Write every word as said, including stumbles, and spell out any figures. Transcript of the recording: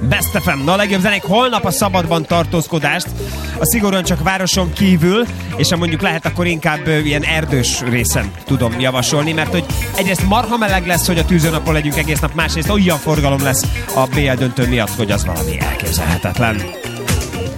Best ef em. Na a legjobb zenék holnap a szabadban tartózkodást, a szigorúan csak városon kívül, és ha mondjuk lehet, akkor inkább ilyen erdős részen tudom javasolni, mert hogy egyrészt marha meleg lesz, hogy a tűzőnapon legyünk egész nap, másrészt olyan forgalom lesz a bé el döntő miatt, hogy az valami elképzelhetetlen.